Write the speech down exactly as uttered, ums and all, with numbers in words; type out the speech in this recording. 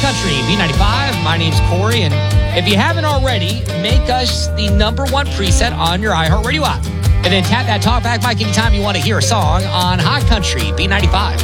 Country, B ninety-five. My name's Corey, and if you haven't already, make us the number one preset on your iHeartRadio app. And then tap that talkback mic anytime you want to hear a song on Hot Country, B ninety-five.